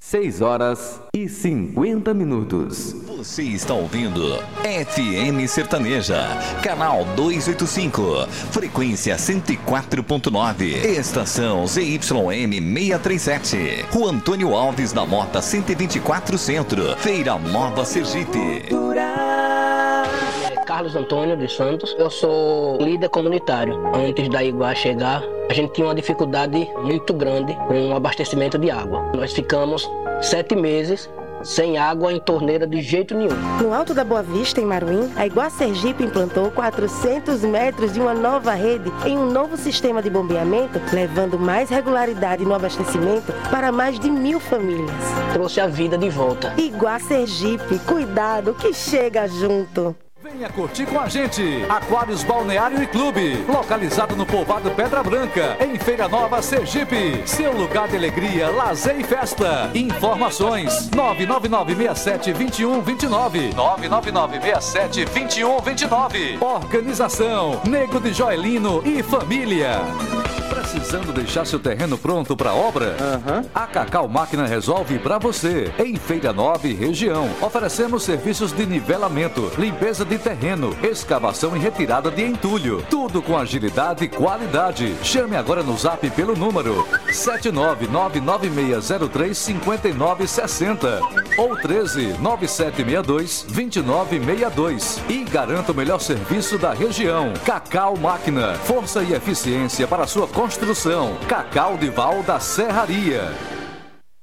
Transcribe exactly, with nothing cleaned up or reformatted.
seis horas e cinquenta minutos. Você está ouvindo F M Sertaneja, canal duzentos e oitenta e cinco, frequência cento e quatro ponto nove, estação Z Y M seiscentos e trinta e sete, Rua Antônio Alves da Mota cento e vinte e quatro Centro, Feira Nova, Sergipe. Carlos Antônio de Santos, eu sou líder comunitário. Antes da Iguá chegar, a gente tinha uma dificuldade muito grande com o abastecimento de água. Nós ficamos sete meses sem água em torneira de jeito nenhum. No Alto da Boa Vista, em Maruim, a Iguá Sergipe implantou quatrocentos metros de uma nova rede em um novo sistema de bombeamento, levando mais regularidade no abastecimento para mais de mil famílias. Trouxe a vida de volta. Iguá Sergipe, cuidado que chega junto. Venha curtir com a gente, Aquários Balneário e Clube, localizado no povoado Pedra Branca, em Feira Nova, Sergipe. Seu lugar de alegria, lazer e festa. Informações nove nove nove seis sete dois um dois nove, nove nove nove seis sete dois um dois nove. Organização Nego de Joelino e Família. Precisando deixar seu terreno pronto para obra? Uhum. A Cacau Máquina resolve para você. Em Feira Nova e região, oferecemos serviços de nivelamento, limpeza de terreno, escavação e retirada de entulho. Tudo com agilidade e qualidade. Chame agora no Zap pelo número sete nove nove nove seis zero três cinco nove seis zero ou treze nove sete seis dois dois nove seis dois e garanta o melhor serviço da região. Cacau Máquina, força e eficiência para sua construção. Cacau de Val da Serraria.